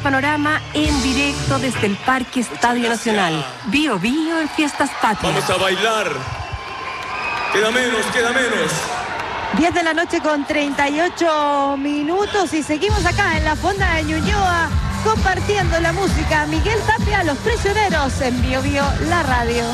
Panorama en directo desde el Parque Estadio Nacional. Bio Bio en Fiestas Patrias. Vamos a bailar. Queda menos. 10 de la noche con 38 minutos y seguimos acá en la Fonda de Ñuñoa compartiendo la música. Miguel Tapia, Los Prisioneros en Bio Bio, la radio.